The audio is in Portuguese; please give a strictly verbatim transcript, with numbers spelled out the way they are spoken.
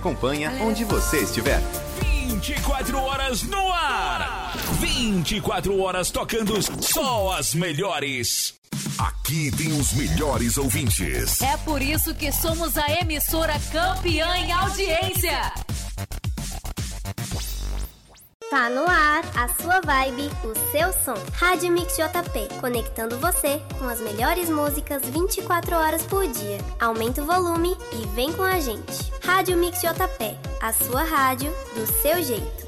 acompanha onde você estiver. vinte e quatro horas no ar. vinte e quatro horas tocando só as melhores. Aqui tem os melhores ouvintes. É por isso que somos a emissora campeã em audiência. Tá no ar, a sua vibe, o seu som. Rádio Mix J P, conectando você com as melhores músicas vinte e quatro horas por dia. Aumenta o volume e vem com a gente. Rádio Mix J P, a sua rádio do seu jeito.